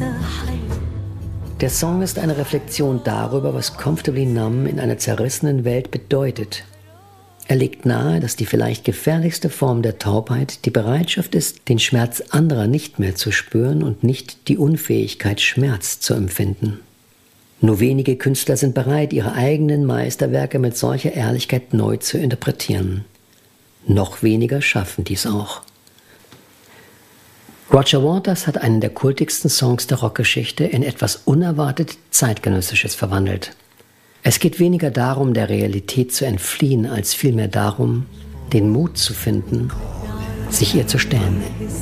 Der Song ist eine Reflexion darüber, was Comfortably Numb in einer zerrissenen Welt bedeutet. Er legt nahe, dass die vielleicht gefährlichste Form der Taubheit die Bereitschaft ist, den Schmerz anderer nicht mehr zu spüren und nicht die Unfähigkeit, Schmerz zu empfinden. Nur wenige Künstler sind bereit, ihre eigenen Meisterwerke mit solcher Ehrlichkeit neu zu interpretieren. Noch weniger schaffen dies auch. Roger Waters hat einen der kultigsten Songs der Rockgeschichte in etwas unerwartet Zeitgenössisches verwandelt. Es geht weniger darum, der Realität zu entfliehen, als vielmehr darum, den Mut zu finden, sich ihr zu stellen.